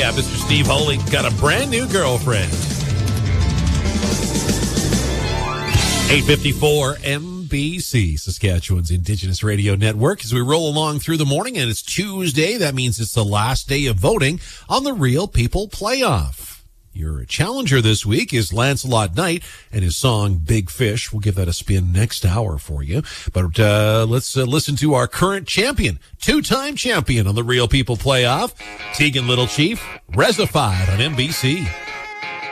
Yeah, Mr. Steve Holy got a brand new girlfriend. 854 MBC, Saskatchewan's Indigenous Radio Network. As we roll along through the morning, and it's Tuesday, that means it's the last day of voting on the Real People Playoff. Your challenger this week is Lancelot Knight and his song Big Fish. We'll give that a spin next hour for you. But let's listen to our current champion, two-time champion on the Real People Playoff, Tegan Little Chief, Resified on MBC.